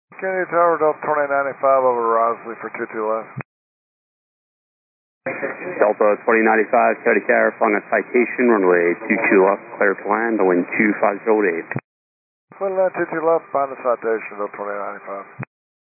Kennedy Tower, Delta 2095 over Rosley for 22 left. Delta 2095, Teddy Tower, flying a citation, runway 22 left, clear to land, the wind 250 to 8. Wind line 22 left, find the citation, Delta 2095.